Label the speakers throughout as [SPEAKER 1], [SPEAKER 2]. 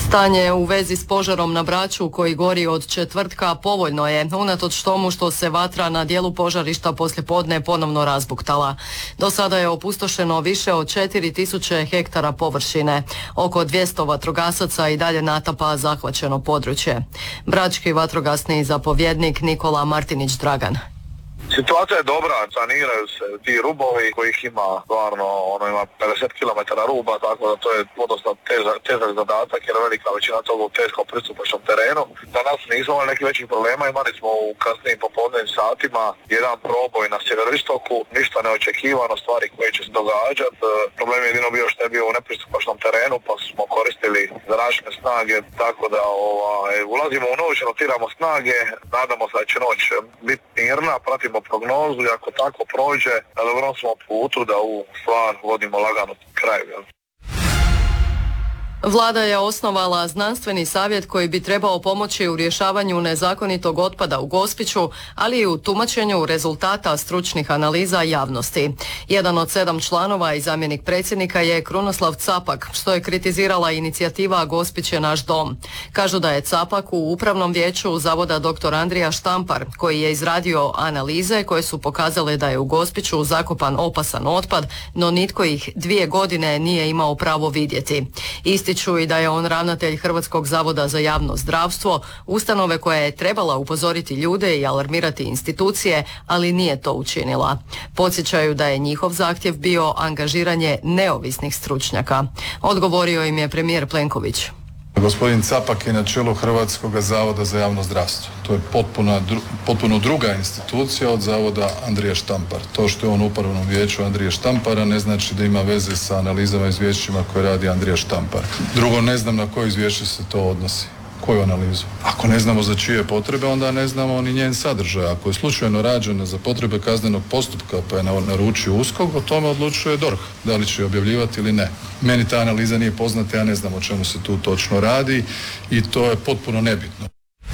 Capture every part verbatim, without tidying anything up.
[SPEAKER 1] Stanje u vezi s požarom na Braču koji gori od četvrtka povoljno je, unatoč tomu što se vatra na dijelu požarišta poslijepodne ponovno razbuktala. Do sada je opustošeno više od četiri tisuće hektara površine. Oko dvjesto vatrogasaca i dalje natapa zahvaćeno područje. Brački vatrogasni zapovjednik Nikola Martinić Dragan.
[SPEAKER 2] Situacija je dobra, saniraju se ti rubovi kojih ima stvarno, ono ima pedeset kilometara ruba, tako da to je podosta težak, težak zadatak jer velika većina toga u teškom pristupačnom terenu. Danas nismo imali nekih većih problema, imali smo u kasnijim popodnevnim satima jedan proboj na sjeveroistoku, ništa neočekivano, stvari koje će se događati. Problem je jedino bio što je bio u nepristupačnom terenu pa smo koristili zračne snage, tako da ovaj, ulazimo u noć, notiramo snage, nadamo se da će noć biti mirna, pratimo prognozu i ako tako prođe, na dobrom smo putu da u stvar vodimo lagano kraj.
[SPEAKER 1] Vlada je osnovala znanstveni savjet koji bi trebao pomoći u rješavanju nezakonitog otpada u Gospiću, ali i u tumačenju rezultata stručnih analiza javnosti. Jedan od sedam članova i zamjenik predsjednika je Krunoslav Capak, što je kritizirala inicijativa Gospić je naš dom. Kažu da je Capak u upravnom vijeću zavoda doktor Andrija Štampar, koji je izradio analize koje su pokazale da je u Gospiću zakopan opasan otpad, no nitko ih dvije godine nije imao pravo vidjeti. Ističu i da je on ravnatelj Hrvatskog zavoda za javno zdravstvo, ustanove koja je trebala upozoriti ljude i alarmirati institucije, ali nije to učinila. Podsjećaju da je njihov zahtjev bio angažiranje neovisnih stručnjaka. Odgovorio im je premijer Plenković.
[SPEAKER 3] Gospodin Capak je na čelu Hrvatskog zavoda za javno zdravstvo. To je potpuno, potpuno druga institucija od zavoda Andrija Štampar. To što je on u upravnom vijeću Andrija Štampara ne znači da ima veze sa analizama i izvješćima koje radi Andrija Štampar. Drugo, ne znam na koje izvješće se to odnosi. Koju analizu? Ako ne znamo za čije potrebe, onda ne znamo ni njen sadržaj. Ako je slučajno rađena za potrebe kaznenog postupka pa je naručio USKOK, o tome odlučuje D O R H. Da li će je objavljivati ili ne. Meni ta analiza nije poznata, ja ne znam o čemu se tu točno radi i to je potpuno nebitno.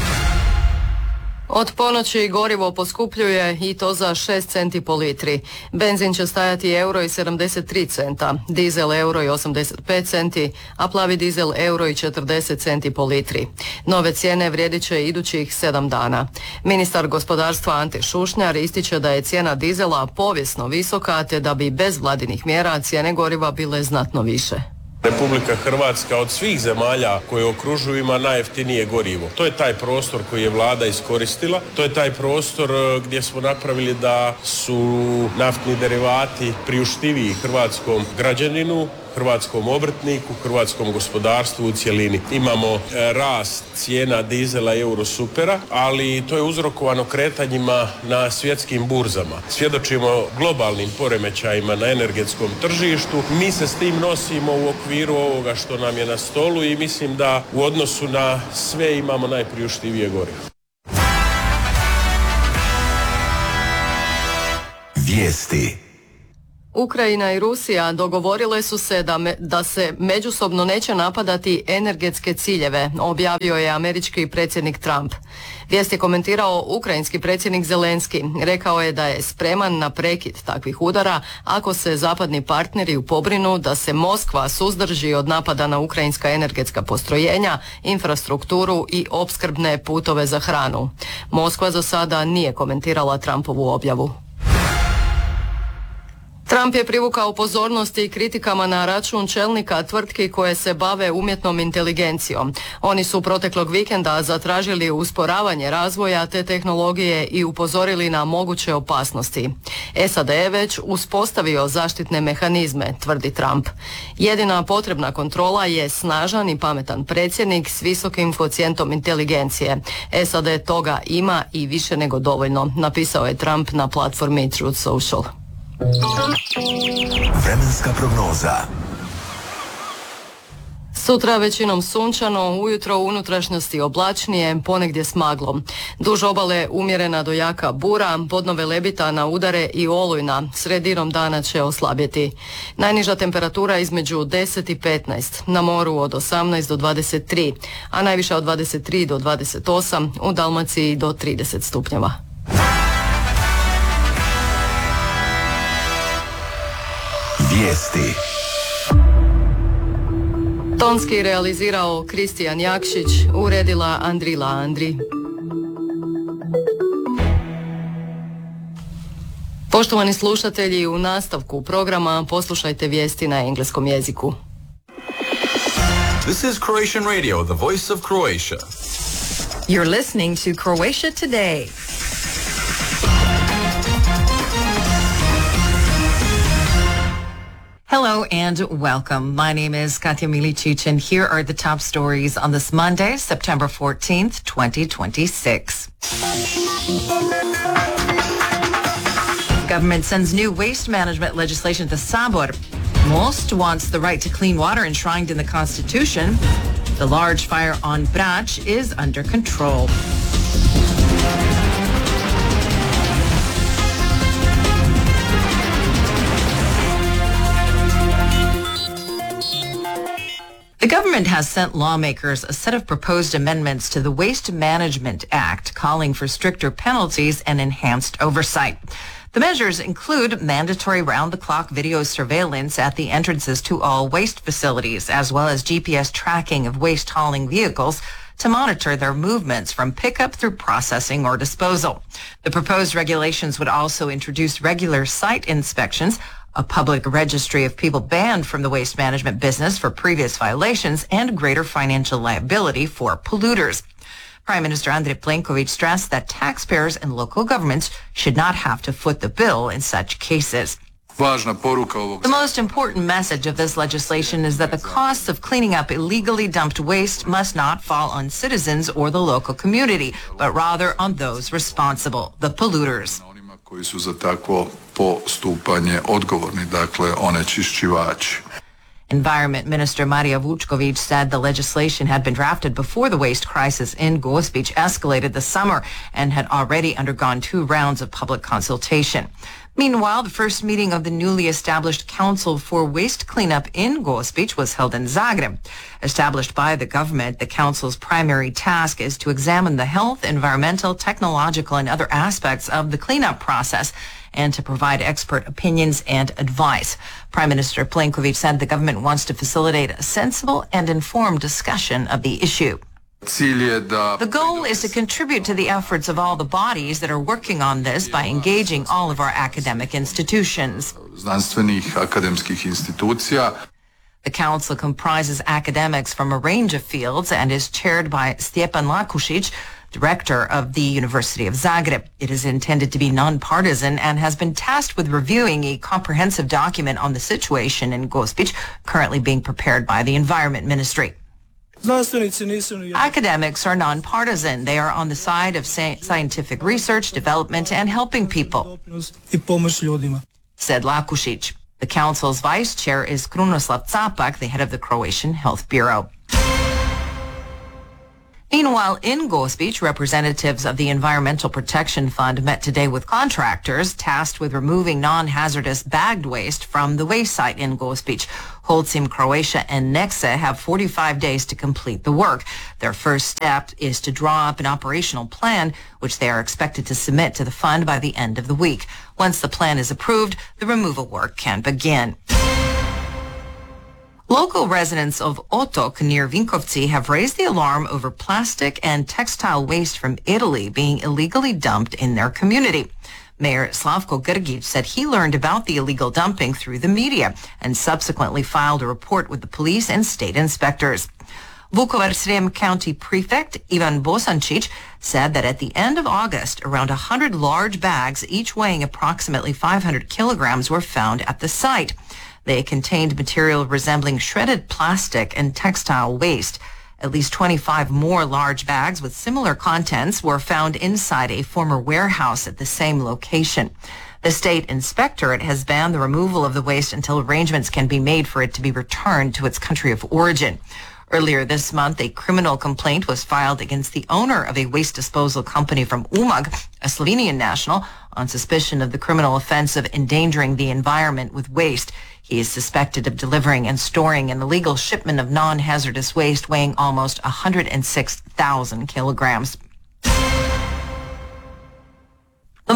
[SPEAKER 1] Od ponoći gorivo poskupljuje i to za šest centi po litri. Benzin će stajati euro i sedamdeset tri centa, dizel euro i osamdeset pet centi, a plavi dizel euro i četrdeset centi po litri. Nove cijene vrijedit će idućih sedam dana. Ministar gospodarstva Ante Šušnjar ističe da je cijena dizela povijesno visoka, te da bi bez vladinih mjera cijene goriva bile znatno više.
[SPEAKER 4] Republika Hrvatska od svih zemalja koje okružuju ima najjeftinije gorivo. To je taj prostor koji je vlada iskoristila. To je taj prostor gdje smo napravili da su naftni derivati priuštiviji hrvatskom građaninu, hrvatskom obrtniku, hrvatskom gospodarstvu u cjelini. Imamo rast cijena dizela i eurosupera, ali to je uzrokovano kretanjima na svjetskim burzama. Svjedočimo globalnim poremećajima na energetskom tržištu. Mi se s tim nosimo u okviru ovoga što nam je na stolu i mislim da u odnosu na sve imamo najpriuštivije gorivo.
[SPEAKER 1] Vijesti. Ukrajina i Rusija dogovorile su se da, me, da se međusobno neće napadati energetske ciljeve, objavio je američki predsjednik Trump. Vijest je komentirao ukrajinski predsjednik Zelenski. Rekao je da je spreman na prekid takvih udara ako se zapadni partneri pobrinu da se Moskva suzdrži od napada na ukrajinska energetska postrojenja, infrastrukturu i opskrbne putove za hranu. Moskva za sada nije komentirala Trumpovu objavu. Trump je privukao pozornost i kritikama na račun čelnika tvrtki koje se bave umjetnom inteligencijom. Oni su proteklog vikenda zatražili usporavanje razvoja te tehnologije i upozorili na moguće opasnosti. S A D je već uspostavio zaštitne mehanizme, tvrdi Trump. Jedina potrebna kontrola je snažan i pametan predsjednik s visokim kvocijentom inteligencije. S A D toga ima i više nego dovoljno, napisao je Trump na platformi Truth Social.
[SPEAKER 5] Vremenska prognoza.
[SPEAKER 1] Sutra većinom sunčano, ujutro u unutrašnjosti oblačnije, ponegdje s maglom. Duž obale umjerena do jaka bura, podnove lebita na udare i olujna, sredinom dana će oslabjeti. Najniža temperatura između deset i petnaest, na moru od osamnaest do dvadeset tri, a najviša od dvadeset tri do dvadeset osam, u Dalmaciji do trideset stupnjeva.
[SPEAKER 5] Vijesti.
[SPEAKER 1] Tonski realizirao Kristijan Jakšić, uredila Andrila Andri. Poštovani slušatelji, u nastavku programa poslušajte vijesti na engleskom jeziku.
[SPEAKER 5] This is Croatian Radio, the voice of Croatia.
[SPEAKER 6] You're listening to Croatia Today. Hello and welcome. My name is Katja Milicic, and here are the top stories on this Monday, September fourteenth, twenty twenty-six. Government sends new waste management legislation to Sabor. Most wants the right to clean water enshrined in the Constitution. The large fire on Brač is under control. The government has sent lawmakers a set of proposed amendments to the Waste Management Act, calling for stricter penalties and enhanced oversight. The measures include mandatory round-the-clock video surveillance at the entrances to all waste facilities, as well as G P S tracking of waste hauling vehicles to monitor their movements from pickup through processing or disposal. The proposed regulations would also introduce regular site inspections, a public registry of people banned from the waste management business for previous violations, and greater financial liability for polluters. Prime Minister Andrej Plenković stressed that taxpayers and local governments should not have to foot the bill in such cases. The most important message of this legislation is that the costs of cleaning up illegally dumped waste must not fall on citizens or the local community, but rather on those responsible, the polluters.
[SPEAKER 3] Koji su za takvo postupanje odgovorni, dakle onečišćivači.
[SPEAKER 6] Environment Minister Marija Vučković said the legislation had been drafted before the waste crisis in Gospić escalated this summer and had already undergone two rounds of public consultation. Meanwhile, the first meeting of the newly established Council for Waste Cleanup in Gospić was held in Zagreb. Established by the government, the council's primary task is to examine the health, environmental, technological, and other aspects of the cleanup process and to provide expert opinions and advice. Prime Minister Plenković said the government wants to facilitate a sensible and informed discussion of the issue. The goal is to contribute to the efforts of all the bodies that are working on this by engaging all of our academic institutions. The council comprises academics from a range of fields and is chaired by Stjepan Lakušić, director of the University of Zagreb. It is intended to be non-partisan and has been tasked with reviewing a comprehensive document on the situation in Gospić, currently being prepared by the Environment Ministry. Academics are non-partisan. They are on the side of scientific research, development, and helping people, said Lakušić. The council's vice chair is Krunoslav Capak, the head of the Croatian Health Bureau. Meanwhile, in Gospić, representatives of the Environmental Protection Fund met today with contractors tasked with removing non-hazardous bagged waste from the waste site in Gospić. Holcim Croatia and Nexe have forty-five days to complete the work. Their first step is to draw up an operational plan, which they are expected to submit to the fund by the end of the week. Once the plan is approved, the removal work can begin. Local residents of Otok near Vinkovci have raised the alarm over plastic and textile waste from Italy being illegally dumped in their community. Mayor Slavko Grgić said he learned about the illegal dumping through the media and subsequently filed a report with the police and state inspectors. Vukovar-Srem County Prefect Ivan Bosančić said that at the end of August, around one hundred large bags, each weighing approximately five hundred kilograms, were found at the site. They contained material resembling shredded plastic and textile waste. At least twenty-five more large bags with similar contents were found inside a former warehouse at the same location. The state inspectorate has banned the removal of the waste until arrangements can be made for it to be returned to its country of origin. Earlier this month, a criminal complaint was filed against the owner of a waste disposal company from Umag, a Slovenian national, on suspicion of the criminal offense of endangering the environment with waste. He is suspected of delivering and storing an illegal shipment of non-hazardous waste weighing almost one hundred six thousand kilograms. The most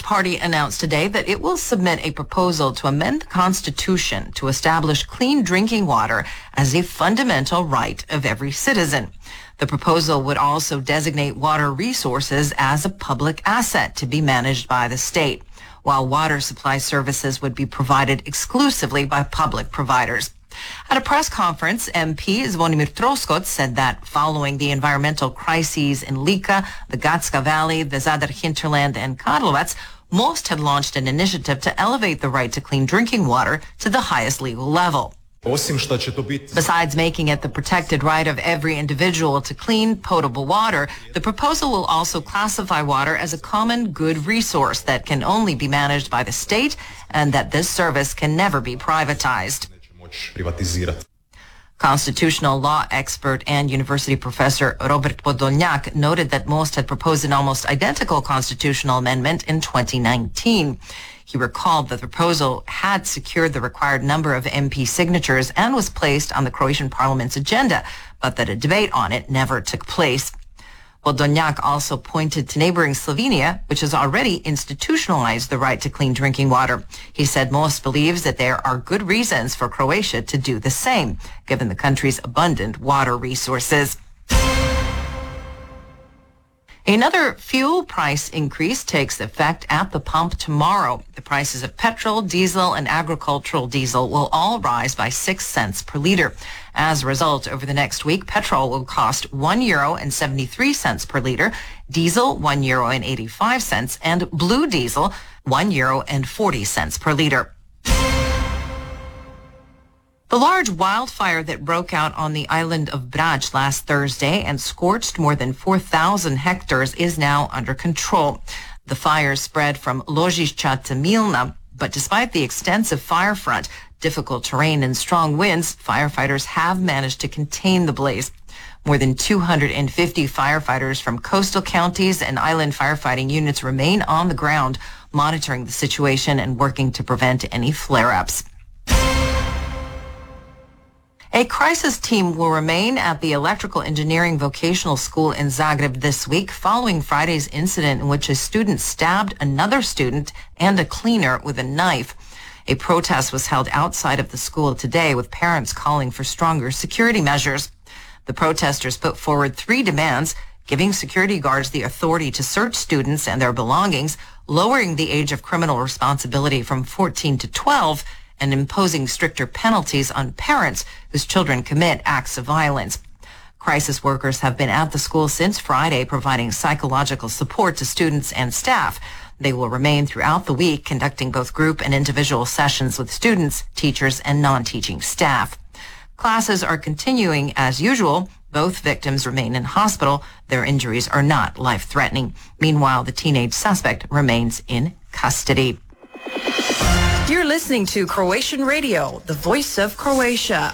[SPEAKER 6] Party announced today that it will submit a proposal to amend the Constitution to establish clean drinking water as a fundamental right of every citizen. The proposal would also designate water resources as a public asset to be managed by the state, while water supply services would be provided exclusively by public providers. At a press conference, M P Zvonimir Troskot said that following the environmental crises in Lika, the Gatska Valley, the Zadar hinterland, and Karlovac, Most had launched an initiative to elevate the right to clean drinking water to the highest legal level. Besides making it the protected right of every individual to clean, potable water, the proposal will also classify water as a common good resource that can only be managed by the state and that this service can never be privatized. Constitutional law expert and university professor Robert Podolnjak noted that Most had proposed an almost identical constitutional amendment in twenty nineteen. He recalled that the proposal had secured the required number of M P signatures and was placed on the Croatian parliament's agenda, but that a debate on it never took place. Podolnjak also pointed to neighboring Slovenia, which has already institutionalized the right to clean drinking water. He said Most believes that there are good reasons for Croatia to do the same, given the country's abundant water resources. Another fuel price increase takes effect at the pump tomorrow. The prices of petrol, diesel, and agricultural diesel will all rise by six cents per liter. As a result, over the next week, petrol will cost one euro and seventy-three cents per liter, diesel one euro and eighty-five cents, and blue diesel one euro and forty cents per liter. The large wildfire that broke out on the island of Brač last Thursday and scorched more than four thousand hectares is now under control. The fire spread from Ložišća to Milna, but despite the extensive fire front, difficult terrain and strong winds, firefighters have managed to contain the blaze. More than two hundred fifty firefighters from coastal counties and island firefighting units remain on the ground, monitoring the situation and working to prevent any flare-ups. A crisis team will remain at the Electrical Engineering Vocational School in Zagreb this week following Friday's incident in which a student stabbed another student and a cleaner with a knife. A protest was held outside of the school today with parents calling for stronger security measures. The protesters put forward three demands: giving security guards the authority to search students and their belongings, lowering the age of criminal responsibility from fourteen to twelve, and imposing stricter penalties on parents whose children commit acts of violence. Crisis workers have been at the school since Friday, providing psychological support to students and staff. They will remain throughout the week, conducting both group and individual sessions with students, teachers, and non-teaching staff. Classes are continuing as usual. Both victims remain in hospital. Their injuries are not life-threatening. Meanwhile, the teenage suspect remains in custody.
[SPEAKER 7] You're listening to Croatian Radio, the voice of Croatia.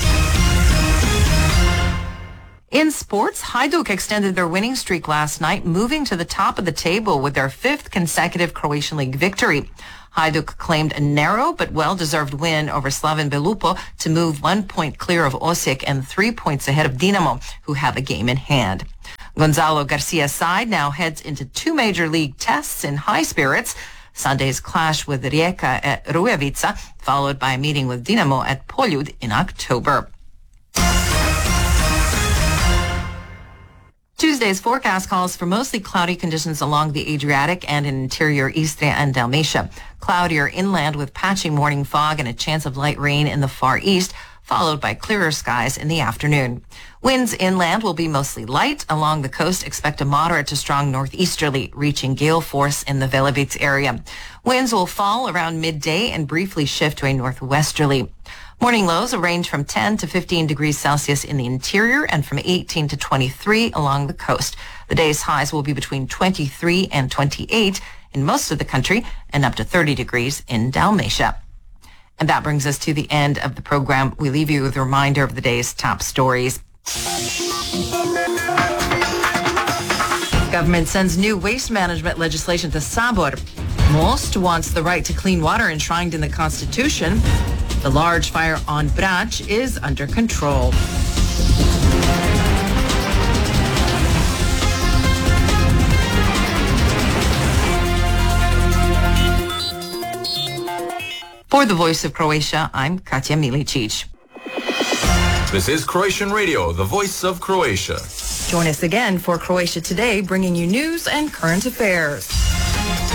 [SPEAKER 6] In sports, Hajduk extended their winning streak last night, moving to the top of the table with their fifth consecutive Croatian League victory. Hajduk claimed a narrow but well-deserved win over Slaven Belupo to move one point clear of Osijek and three points ahead of Dinamo, who have a game in hand. Gonzalo Garcia's side now heads into two major league tests in high spirits. Sunday's clash with Rijeka at Rujevica, followed by a meeting with Dinamo at Poljud in October. Tuesday's forecast calls for mostly cloudy conditions along the Adriatic and in interior Istria and Dalmatia. Cloudier inland with patchy morning fog and a chance of light rain in the far east, followed by clearer skies in the afternoon. Winds inland will be mostly light. Along the coast, expect a moderate to strong northeasterly, reaching gale force in the Velebit area. Winds will fall around midday and briefly shift to a northwesterly. Morning lows will range from ten to fifteen degrees Celsius in the interior and from eighteen to twenty-three along the coast. The day's highs will be between twenty-three and twenty-eight in most of the country and up to thirty degrees in Dalmatia. And that brings us to the end of the program. We leave you with a reminder of the day's top stories. Government sends new waste management legislation to Sabor. Most wants the right to clean water enshrined in the Constitution. The large fire on Brač is under control. For the Voice of Croatia, I'm Katja Milicic.
[SPEAKER 5] This is Croatian Radio, the voice of Croatia.
[SPEAKER 7] Join us again for Croatia Today, bringing you news and current affairs.